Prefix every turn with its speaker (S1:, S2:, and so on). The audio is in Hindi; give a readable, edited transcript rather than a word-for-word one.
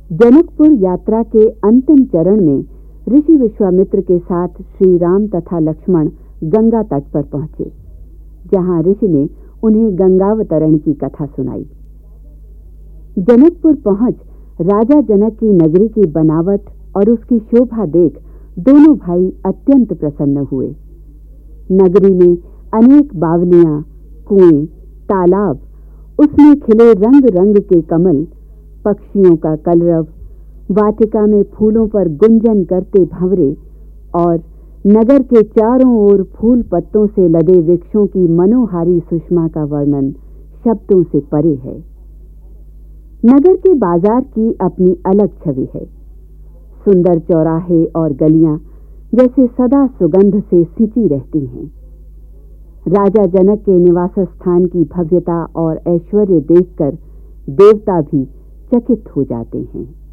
S1: जनकपुर यात्रा के अंतिम चरण में ऋषि विश्वामित्र के साथ श्री राम तथा लक्ष्मण गंगा तट पर पहुंचे, जहां ऋषि ने उन्हें गंगावतरण की कथा सुनाई। जनकपुर पहुंच राजा जनक की नगरी की बनावट और उसकी शोभा देख दोनों भाई अत्यंत प्रसन्न हुए। नगरी में अनेक बावलियां, कुएं, तालाब, उसमें खिले रंग रंग के कमल, पक्षियों का कलरव, वाटिका में फूलों पर गुंजन करते भंवरे और नगर के चारों ओर फूल पत्तों से लदे वृक्षों की मनोहारी सुषमा का वर्णन शब्दों से परे है। नगर के बाजार की अपनी अलग छवि है। सुंदर चौराहे और गलियां जैसे सदा सुगंध से सिंची रहती हैं। राजा जनक के निवास स्थान की भव्यता और ऐश्वर्य देखकर देवता भी चकित हो जाते हैं।